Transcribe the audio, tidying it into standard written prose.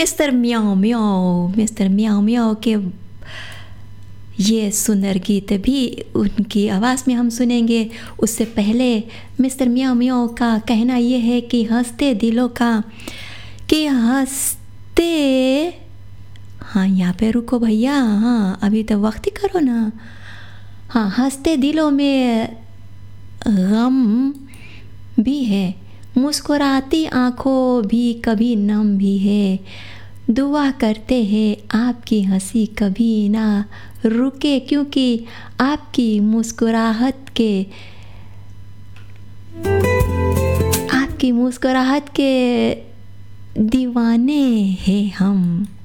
Mister म्याऊ म्याऊ, mister म्याऊ म्याऊ के ये सुंदर गीत भी उनकी आवाज़ में हम सुनेंगे। उससे पहले मिस्टर म्याऊ म्याऊ का कहना ये है कि हंसते दिलों का, कि हंसते, हाँ यहाँ पे रुको भैया, हाँ अभी तो वक्त ही करो ना। हाँ, हंसते दिलों में गम भी है, मुस्कुराती आँखों भी कभी नम भी है। दुआ करते हैं आपकी हंसी कभी ना रुके, क्योंकि आपकी मुस्कुराहट के दीवाने हैं हम।